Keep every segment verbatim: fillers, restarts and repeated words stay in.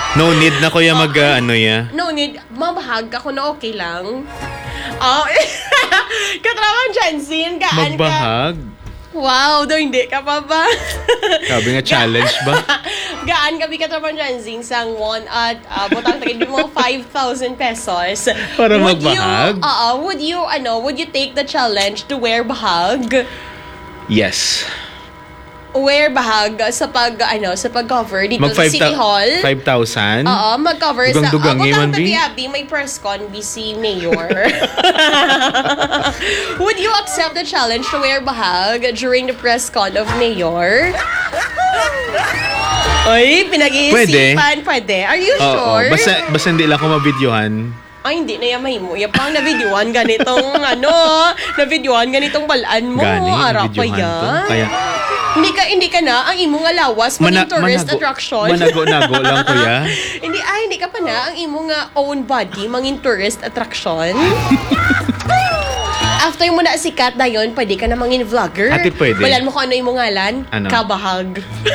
No need na kuya mag, uh, ano ya? No need. Mabahag ako na okay lang. Oh, katraman Jansin, gaan ka. Magbahag? Wow, do hindi ka pa ba? Sabi nga challenge ba? Gaan kami katraman Jansin sang one at uh, butang tagin mo five thousand pesos. Para would magbahag? You, uh, would you, ano, would you take the challenge to wear bahag? Yes. Wear bahag sa pag, ano, sa pag-cover dito Mag sa City Hall. five thousand? Oo, mag-cover sa... Dugang-dugang Ako man, lang Bi? Abi, may press con, B C Mayor. Would you accept the challenge to wear bahag during the press con of Mayor? Ay, pinag-iisipan. Pwede. Pwede. Are you Oo, sure? basta, basta hindi lang ako mabidyohan. Ay, hindi na yamay mo. Yan pang na-videoan ganitong, ano, na-videoan ganitong balaan mo. Gani, Ara pa nabidyohan to. yan. Kaya, Hindi ka, hindi ka na. Ang imong nga lawas, maging tourist manago- attraction. Manago-nago lang, kuya. Hindi, ay, hindi ka pa na. Ang imong nga own body, mangin tourist attraction. After mo na sikat na yun, pwede ka na mangin vlogger. Ate, pwede. Walan mo kung ano imong ngalan? Ano? Kabahag.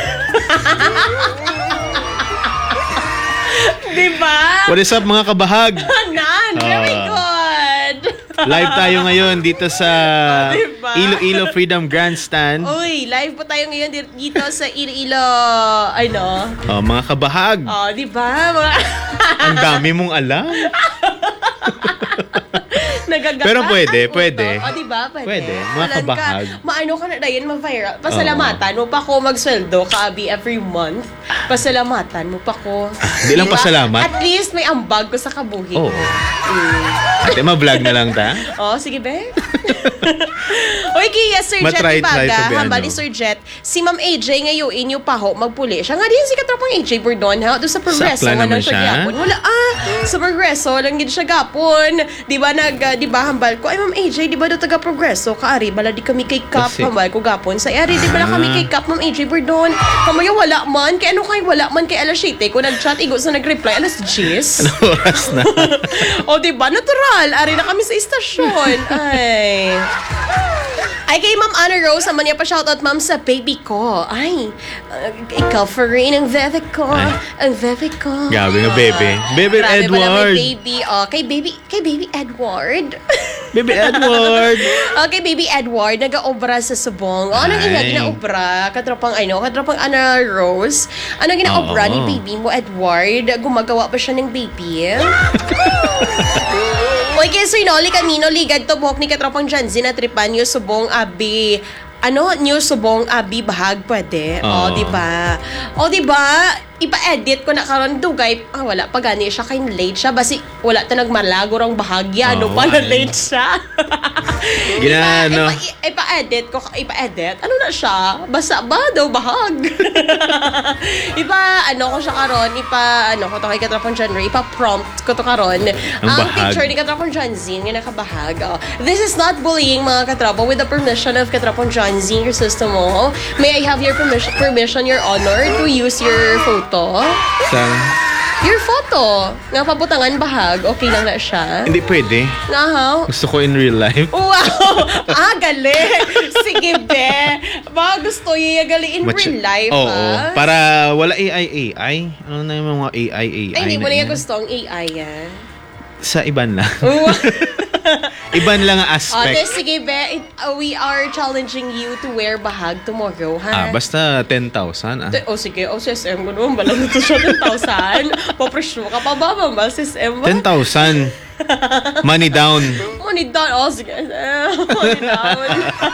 Diba? What is up, mga kabahag? Nan, very Ah. good. Live tayo ngayon dito sa Oh, diba? Iloilo Freedom Grandstand. Uy, live po tayo ngayon dito sa Iloilo, ano? Oh, mga kabahag. Oh, di ba? Mga- Ang dami mong alam. Nagagataan Pero pwede, mo pwede. to. O, diba? Pwede. Pwede. Mga Walan kabahag. Ka, maano ka na dayan, ma-viral. Pasalamatan mo pa ko magsweldo, kaabi every month. Pasalamatan mo pa ko. Di lang pasalamat. At least may ambag ko sa kabuhi. Oo. Ate, ma-vlog na lang ta. Oh, sige be. Oy, kaya Sir Jet Matry- try Ibaga, to be hambali ano. Sir Jet, si Ma'am A J ngayon inyo pa ho magpuli. Siya nga din si katropang A J Bordon ha, doon sa Progreso Sakla nga naman nang siya siya. gapon. Wala ah, sa Progreso lang gid siya gapon. Di ba nag uh, di ba hambal ko ay Ma'am A J, di ba do taga Progreso kaari bala di kami kay Cap Kasi- hambal ko gapon. Sa ari di bala kami Ah. kay Cap Ma'am A J Bordon. Kamaya wala man kay ano kay wala man kay alas siyete ko nag-chat igo sa nag-reply alas diyes. Oras na. O, diba? Natural. Ari na kami sa istasyon. Ay. Ay, kay Ma'am Anna Rose, naman niya pa shoutout, Ma'am, sa baby ko. Ay, uh, ikaw for rin ang bebe ko. Ay. Ang bebe ko. Gabi nga, bebe. Bebe Grabe pala Edward. may baby. Oh, kay baby, kay baby Edward. Baby Edward. Okay, baby Edward, nag-obra sa subong. O, anong Ay. ina gina-obra? Katropang, ano, katropang Anna Rose. Anong gina-obra Oo. ni baby mo, Edward? Gumagawa pa siya ng baby? Oy, kay Sir Noli Camino, ligad to buhok ni katropang Janzi na tripan yung subong abi. Ano, new subong abi bahag pwede. O, Oo. di ba? O, di ba? Ipa-edit ko na karon dugay. Ah, wala pa gani siya kay late siya basi wala ta nagmalago rang bahagya ano Oo, pa na ay. late siya. Gina, ano? Ipa, ipa, ipa-edit ko, ipa-edit. Ano na siya? Basa ba daw bahag? ipa, ano ko siya karon, ipa, ano ko to kay Katrapong John Ray, ipa-prompt ko to karon. Ang, bahag. picture ni Katrapong John Zin, nga nakabahag. Oh. This is not bullying, mga katrapo. With the permission of Katrapong John Zin, your system mo, may I have your permission, permission, your honor, to use your photo? Sa, Your photo. Nga pabutangan bahag, okay lang na siya. hindi pwede. Nga ha? Gusto ko in real life. Wow! Ah, gali! Sige, be! Baka gusto yung gali in Match- real life, Oo. ha? Para wala A I A I. Ano na yung mga A I A I? Ay, hindi mo na na yan? yung gusto ang A I, ah. Sa iban lang. Wow! Iban lang ang Okay, aspect. sige, be. It- uh, we are challenging you to wear bahag tomorrow, Ah, ha? basta ten thousand. Ah. Te- oh, sige. O, S M ko naman. Balang ito siya ten thousand. Papresyo ka pa ba, ba? S M ba? ten thousand. Money down. Money down. Oh, sige. Money down.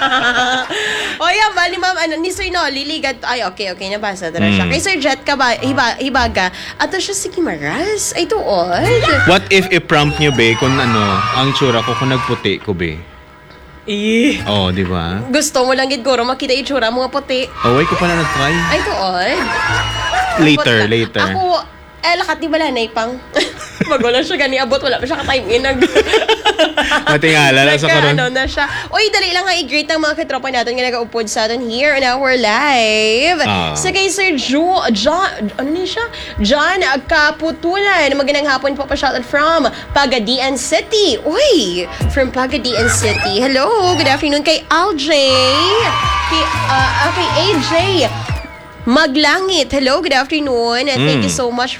O, yan ba? Ni ma'am, ano, ni Sir Nolly, ligat. Ay, okay, okay. Nabasa na siya. Mm. Kay Sir Jet ka ba, hiba, hibaga. Ato siya, sige, maras. Ay, tuod. What if i-prompt nyo, be, kung ano, ang tsura ko kung nagputi ko, be? Eh. Oh, di ba? Gusto mo lang, gid guro, makita itsura mo nga puti. Oh, wait ko pala nag-try. Ay, tuod. Later, Abot na. later. Ako, eh, lakat di bala na ipang. Pag wala siya gani abot, wala pa siya ka-time in. Nag... Matingala lang sa Nagka- karon. Ano na siya. Uy, dali lang nga i-greet ng mga katropa natin nga nag-upod sa atin here on our live. Ah. Sa kay Sir Jo, John, ano niya siya? John Kaputulan. Magandang hapon po pa shoutout from Pagadian City. Uy, from Pagadian City. Hello, good afternoon kay Al J. Kay, uh, kay A J. Maglangit. Hello, good afternoon. And thank Mm. you so much